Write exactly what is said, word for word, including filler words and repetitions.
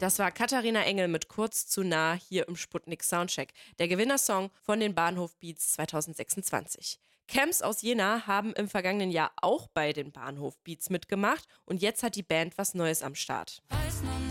Das war Katharina Engel mit Kurz zu nah hier im Sputnik Soundcheck, der Gewinnersong von den Bahnhof Beats zwanzig sechsundzwanzig. Camps aus Jena haben im vergangenen Jahr auch bei den Bahnhof Beats mitgemacht und jetzt hat die Band was Neues am Start. Weiß noch